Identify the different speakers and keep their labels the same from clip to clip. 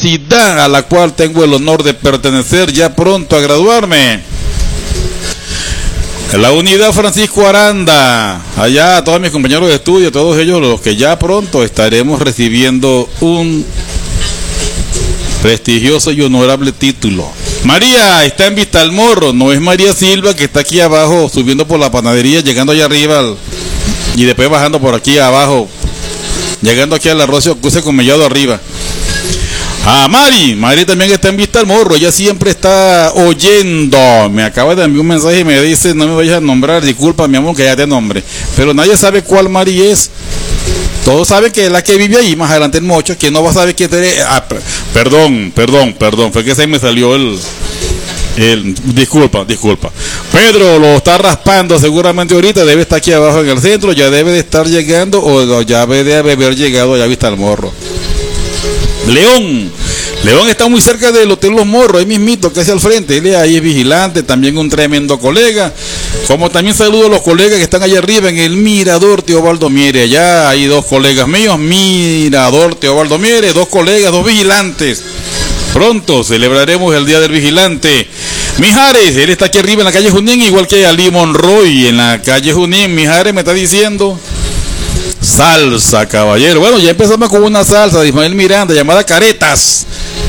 Speaker 1: a la cual tengo el honor de pertenecer, ya pronto a graduarme. La Unidad Francisco Aranda, allá a todos mis compañeros de estudio, todos ellos los que ya pronto estaremos recibiendo un prestigioso y honorable título. María está en Vistalmorro, no es María Silva que está aquí abajo subiendo por la panadería, llegando allá arriba y después bajando por aquí abajo, llegando aquí al arrocio cruce con Mellado arriba. Mari también está en Vistalmorro, ella siempre está oyendo. Me acaba de enviar un mensaje y me dice: no me vayas a nombrar, disculpa mi amor que ya te nombre, pero nadie sabe cuál Mari es. Todos saben que es la que vive ahí más adelante en Mocho. ¿Quién no va a saber que tiene? Perdón, fue que se me salió el disculpa. Pedro lo está raspando seguramente ahorita, debe estar aquí abajo en el centro, ya debe de estar llegando o ya debe de haber llegado allá a Vistalmorro. León está muy cerca del Hotel Los Morros, ahí mismito, casi al frente. Él ahí es vigilante, también un tremendo colega. Como también saludo a los colegas que están allá arriba en el Mirador Teobaldo Miere. Allá hay dos colegas míos, Mirador Teobaldo Miere, dos colegas, dos vigilantes. Pronto celebraremos el Día del Vigilante. Mijares, él está aquí arriba en la calle Junín, igual que Ali Monroy en la calle Junín. Mijares me está diciendo: salsa, caballero. Bueno, ya empezamos con una salsa de Ismael Miranda llamada Caretas.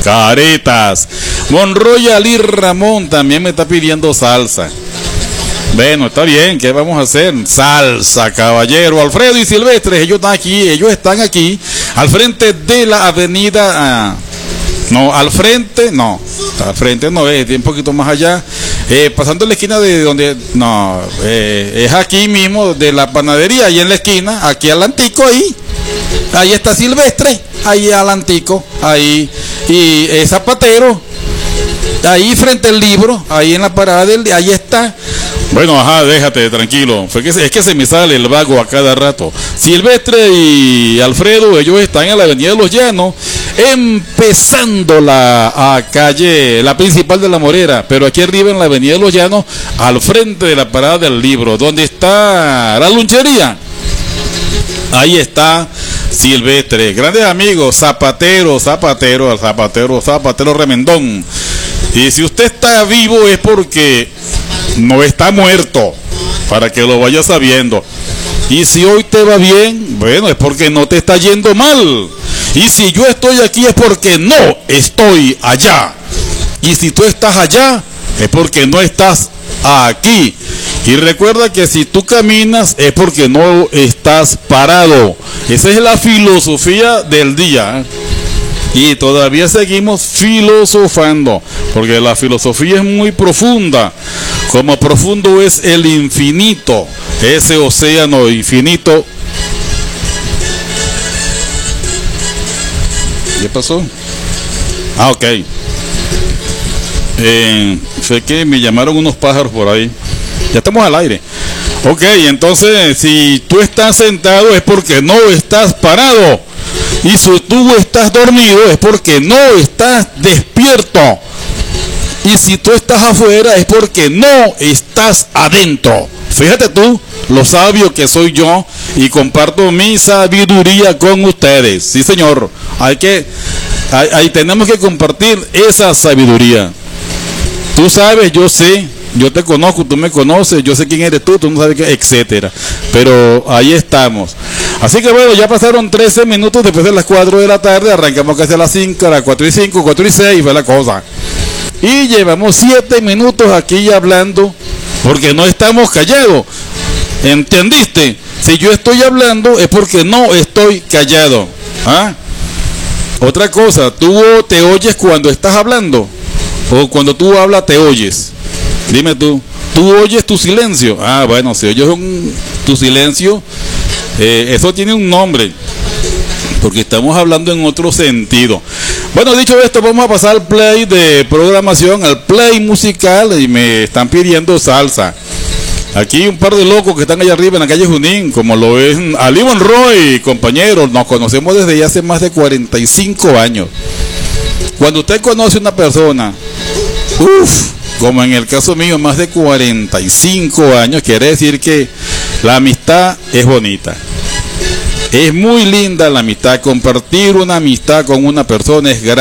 Speaker 1: Monroy Ali Ramón también me está pidiendo salsa. Bueno, está bien, ¿qué vamos a hacer? Salsa, caballero. Alfredo y Silvestre, ellos están aquí al frente de la avenida. Al frente no es un poquito más allá, pasando la esquina de donde es aquí mismo de la panadería, ahí en la esquina, aquí al antico, ahí está Silvestre, ahí al antico, ahí, y Zapatero, ahí frente al libro, ahí en la parada ahí está. Bueno, déjate tranquilo, es que se me sale el vago a cada rato. Silvestre y Alfredo, ellos están en la avenida de los Llanos, empezando la calle, la principal de La Morera, pero aquí arriba en la avenida de los Llanos, al frente de la parada del libro, donde está la lunchería. Ahí está Silvestre, grandes amigos, Zapatero Remendón. Y si usted está vivo es porque no está muerto, para que lo vaya sabiendo. Y si hoy te va bien, bueno, es porque no te está yendo mal. Y si yo estoy aquí es porque no estoy allá. Y si tú estás allá es porque no estás aquí. Y recuerda que si tú caminas es porque no estás parado. Esa es la filosofía del día. Y todavía seguimos filosofando, porque la filosofía es muy profunda, como profundo es el infinito, ese océano infinito. ¿Qué pasó? Ok. Fue que me llamaron unos pájaros por ahí. Ya estamos al aire. Ok, entonces si tú estás sentado es porque no estás parado. Y si tú estás dormido es porque no estás despierto. Y si tú estás afuera es porque no estás adentro. Fíjate tú lo sabio que soy yo y comparto mi sabiduría con ustedes. Sí, señor. Ahí tenemos que compartir esa sabiduría. Tú sabes, yo sé. Yo te conozco, tú me conoces, yo sé quién eres tú no sabes qué, etcétera. Pero ahí estamos. Así que bueno, ya pasaron 13 minutos después de las 4 de la tarde. Arrancamos casi a las 5, a las 4 y 5, 4 y 6, fue la cosa. Y llevamos 7 minutos aquí hablando, porque no estamos callados. ¿Entendiste? Si yo estoy hablando es porque no estoy callado. Otra cosa, ¿tú te oyes cuando estás hablando? ¿O cuando tú hablas te oyes? Dime tú oyes tu silencio. Bueno, si oyes tu silencio, eso tiene un nombre, porque estamos hablando en otro sentido. Bueno, dicho esto, vamos a pasar al play de programación, al play musical, y me están pidiendo salsa. Aquí un par de locos que están allá arriba en la calle Junín, como lo es Ali Monroy, compañeros, nos conocemos desde ya hace más de 45 años. Cuando usted conoce a una persona, como en el caso mío, más de 45 años, quiere decir que la amistad es bonita. Es muy linda la amistad. Compartir una amistad con una persona es grande.